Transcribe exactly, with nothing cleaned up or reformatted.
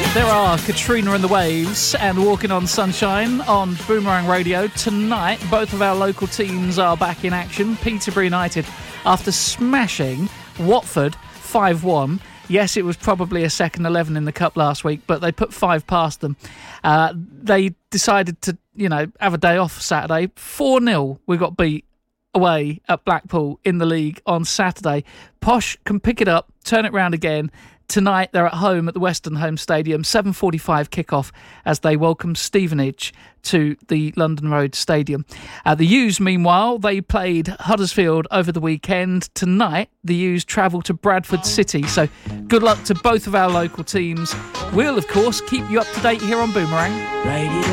There are Katrina and the Waves and Walking on Sunshine on Boomerang Radio. Tonight, both of our local teams are back in action. Peterborough United, after smashing Watford five one. Yes, it was probably a second eleven in the Cup last week, but they put five past them. Uh, they decided to, you know, have a day off Saturday. four nil we got beat away at Blackpool in the league on Saturday. Posh can pick it up, turn it round again. Tonight they're at home at the Western Home Stadium, seven forty-five kickoff as they welcome Stevenage to the London Road Stadium. Uh, the U's, meanwhile, they played Huddersfield over the weekend. Tonight the U's travel to Bradford City, so good luck to both of our local teams. We'll, of course, keep you up to date here on Boomerang Radio.